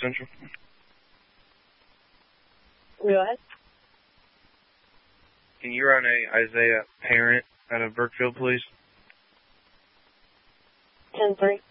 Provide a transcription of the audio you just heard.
Central. Go ahead. Can you run a Isaiah Parent out of Burkeville, please? 10-3.